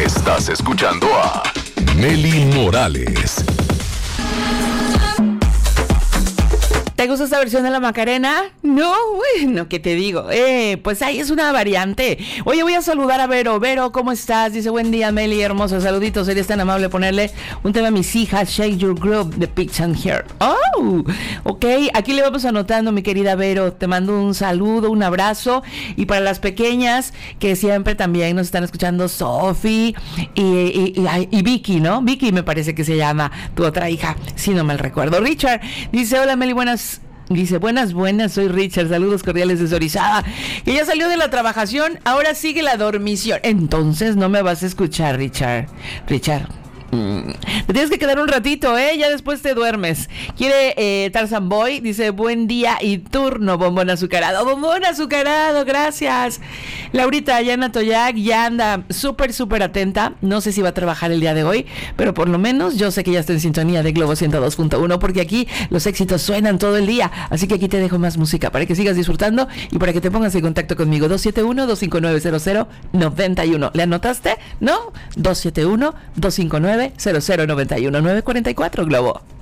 Estás escuchando a Mely Morales. ¿Te gusta esta versión de la Macarena? No, bueno, ¿qué te digo? Pues ahí es una variante. Oye, voy a saludar a Vero. Vero, ¿cómo estás? Dice, buen día, Mely, hermoso. Saluditos, eres tan amable ponerle un tema a mis hijas, Shake Your Groove, de Pitch and Hair. Oh, ok, aquí le vamos anotando, mi querida Vero. Te mando un saludo, un abrazo. Y para las pequeñas, que siempre también nos están escuchando, Sofi y Vicky, ¿no? Vicky me parece que se llama tu otra hija, si no mal recuerdo. Richard dice, hola, Mely, Dice, buenas, soy Richard, saludos cordiales desde Orizaba. Que ya salió de la trabajación, ahora sigue la dormición. Entonces no me vas a escuchar, Richard. Te tienes que quedar un ratito, ya después te duermes. Quiere Tarzan Boy, dice, buen día y turno, bombón azucarado, gracias. Laurita Ayana Toyac ya anda súper atenta. No sé si va a trabajar el día de hoy, pero por lo menos yo sé que ya está en sintonía de Globo 102.1, porque aquí los éxitos suenan todo el día. Así que aquí te dejo más música para que sigas disfrutando y para que te pongas en contacto conmigo. 271-259-0091. ¿Le anotaste? ¿No? 271-259-0091. 944 Globo.